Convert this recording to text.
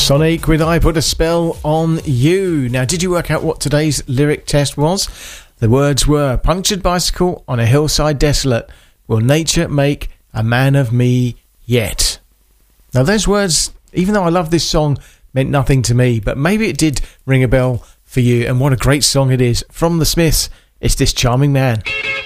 Sonic with I Put a Spell on You. Now, did you work out what today's lyric test was? The words were, punctured bicycle on a hillside desolate. Will nature make a man of me yet? Now, those words, even though I love this song, meant nothing to me, but maybe it did ring a bell for you. And what a great song it is. From the Smiths, it's This Charming Man.